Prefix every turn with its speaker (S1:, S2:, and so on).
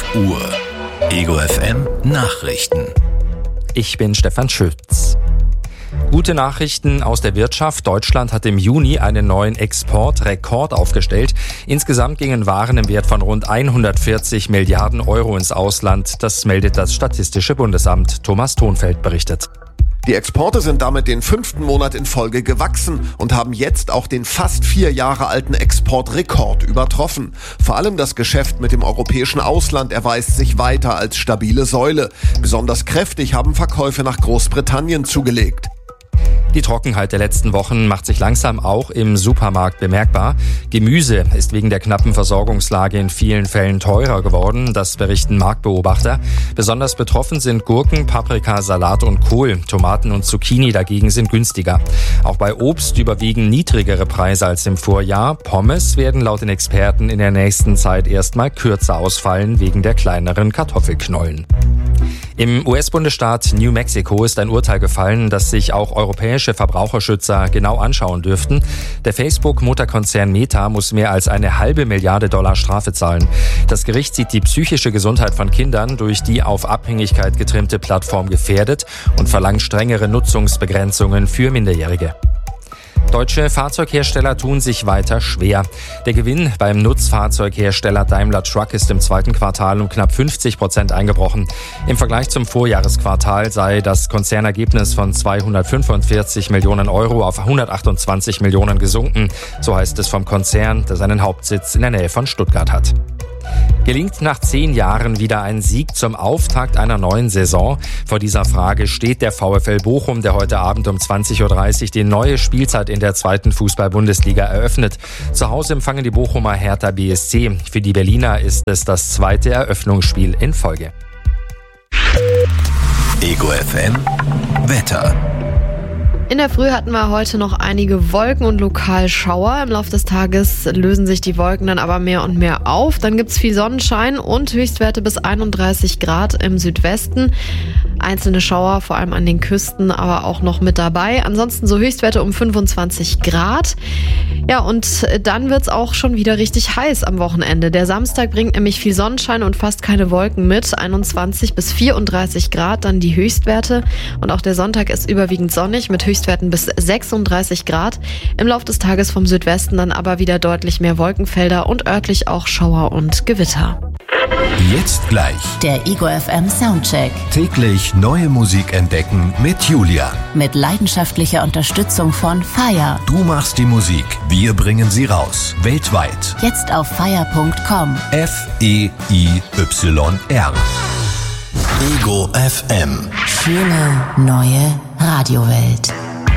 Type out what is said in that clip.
S1: Uhr. Ego FM Nachrichten.
S2: Ich bin Stefan Schütz. Gute Nachrichten aus der Wirtschaft. Deutschland hat im Juni einen neuen Exportrekord aufgestellt. Insgesamt gingen Waren im Wert von rund 140 Milliarden Euro ins Ausland. Das meldet das Statistische Bundesamt. Thomas Thonfeld berichtet.
S3: Die Exporte sind damit den 5. Monat in Folge gewachsen und haben jetzt auch den fast 4 Jahre alten Exportrekord übertroffen. Vor allem das Geschäft mit dem europäischen Ausland erweist sich weiter als stabile Säule. Besonders kräftig haben Verkäufe nach Großbritannien zugelegt.
S2: Die Trockenheit der letzten Wochen macht sich langsam auch im Supermarkt bemerkbar. Gemüse ist wegen der knappen Versorgungslage in vielen Fällen teurer geworden, das berichten Marktbeobachter. Besonders betroffen sind Gurken, Paprika, Salat und Kohl. Tomaten und Zucchini dagegen sind günstiger. Auch bei Obst überwiegen niedrigere Preise als im Vorjahr. Pommes werden laut den Experten in der nächsten Zeit erstmal kürzer ausfallen wegen der kleineren Kartoffelknollen. Im US-Bundesstaat New Mexico ist ein Urteil gefallen, das sich auch europäische Verbraucherschützer genau anschauen dürften. Der Facebook-Mutterkonzern Meta muss mehr als $1,5 Milliarden Strafe zahlen. Das Gericht sieht die psychische Gesundheit von Kindern durch die auf Abhängigkeit getrimmte Plattform gefährdet und verlangt strengere Nutzungsbegrenzungen für Minderjährige. Deutsche Fahrzeughersteller tun sich weiter schwer. Der Gewinn beim Nutzfahrzeughersteller Daimler Truck ist im zweiten Quartal um knapp 50% eingebrochen. Im Vergleich zum Vorjahresquartal sei das Konzernergebnis von 245 Millionen Euro auf 128 Millionen gesunken. So heißt es vom Konzern, der seinen Hauptsitz in der Nähe von Stuttgart hat. Gelingt nach 10 Jahren wieder ein Sieg zum Auftakt einer neuen Saison? Vor dieser Frage steht der VfL Bochum, der heute Abend um 20.30 Uhr die neue Spielzeit in der 2. Fußball-Bundesliga eröffnet. Zu Hause empfangen die Bochumer Hertha BSC. Für die Berliner ist es das 2. Eröffnungsspiel in Folge.
S1: Ego FM Wetter.
S4: In der Früh hatten wir heute noch einige Wolken und lokal Schauer. Im Laufe des Tages lösen sich die Wolken dann aber mehr und mehr auf. Dann gibt's viel Sonnenschein und Höchstwerte bis 31 Grad im Südwesten. Einzelne Schauer, vor allem an den Küsten, aber auch noch mit dabei. Ansonsten so Höchstwerte um 25 Grad. Ja, und dann wird's auch schon wieder richtig heiß am Wochenende. Der Samstag bringt nämlich viel Sonnenschein und fast keine Wolken mit. 21 bis 34 Grad dann die Höchstwerte. Und auch der Sonntag ist überwiegend sonnig mit Höchstwerten bis 36 Grad. Im Laufe des Tages vom Südwesten dann aber wieder deutlich mehr Wolkenfelder und örtlich auch Schauer und Gewitter.
S1: Jetzt gleich
S5: Der Ego FM Soundcheck.
S1: täglich neue Musik entdecken mit Julia.
S5: Mit leidenschaftlicher Unterstützung von Fire.
S1: Du machst die Musik, wir bringen sie raus. Weltweit.
S5: Jetzt auf fire.com.
S1: FEIYR. Ego FM.
S5: Schöne neue Radiowelt.